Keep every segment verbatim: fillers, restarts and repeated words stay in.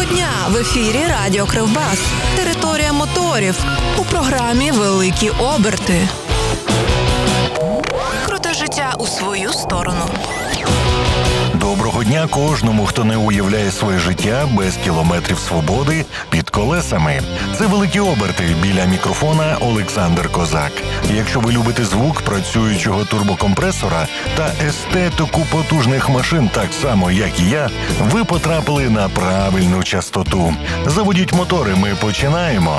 Доброго дня! В ефірі Радіо Кривбас. Територія моторів. У програмі «Великі оберти». Круте життя у свою сторону. Доброго дня кожному, хто не уявляє своє життя без кілометрів свободи під колесами. Це «Великі оберти», біля мікрофона Олександр Козак. Якщо ви любите звук працюючого турбокомпресора та естетику потужних машин так само, як і я, ви потрапили на правильну частоту. Заводіть мотори, ми починаємо.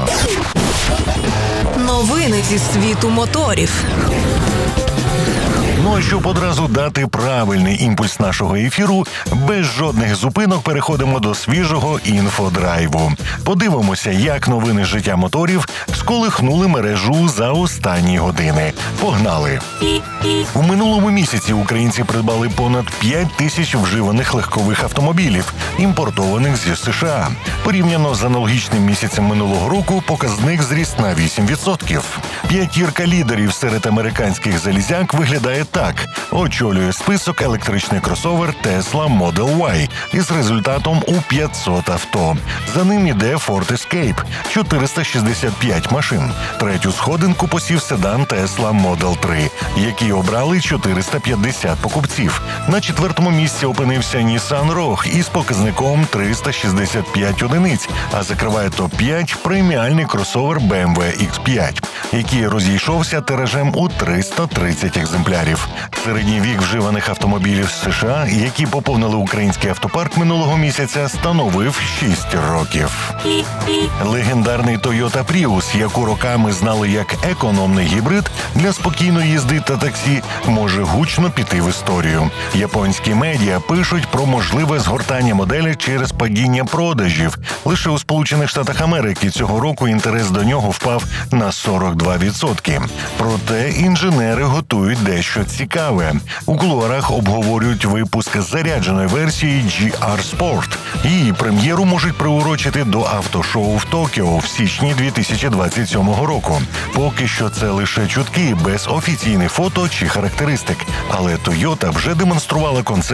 Новини зі світу моторів. Ну а щоб одразу дати правильний імпульс нашого ефіру, без жодних зупинок переходимо до свіжого інфодрайву. Подивимося, як новини життя моторів сколихнули мережу за останні години. Погнали! У минулому місяці українці придбали понад п'ять тисяч вживаних легкових автомобілів, імпортованих зі США. Порівняно з аналогічним місяцем минулого року показник зріс на вісім відсотків. П'ятірка лідерів серед американських залізяк виглядає так. Очолює список електричний кросовер Tesla Model Y із результатом у п'ятсот авто. За ним іде Ford Escape – чотириста шістдесят п'ять машин. Третю сходинку посів седан Tesla Model три, який обрали чотириста п'ятдесят покупців. На четвертому місці опинився Nissan Rogue із показником триста шістдесят п'ять одиниць, а закриває топ п'ять преміальний кросовер бі ем дабл ю ікс п'ять, який розійшовся тиражем у триста тридцять екземплярів. Середній вік вживаних автомобілів з США, які поповнили український автопарк минулого місяця, становив шість років. Легендарний Toyota Prius, яку роками знали як економний гібрид для спокійної їзди та таксі, може гучно піти в історію. Японські медіа пишуть про можливе згортання моделі через падіння продажів. Лише у Сполучених Штатах Америки цього року інтерес до нього впав на сорок два відсотки. Проте інженери готують дещо цікаве. У кулуарах обговорюють випуск зарядженої версії джі ар Sport. Її прем'єру можуть приурочити до автошоу в Токіо в січні дві тисячі двадцять сьомого року. Поки що це лише чутки, без офіційних фото чи характеристик. Але Toyota вже демонструвала концепт